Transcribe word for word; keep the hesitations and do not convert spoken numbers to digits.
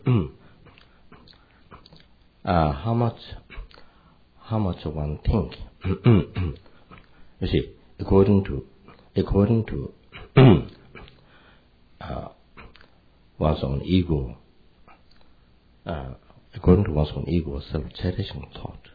uh, how much, how much one think. You see, according to, according to uh, one's own ego, uh, according to one's own ego, self-cherishing thought,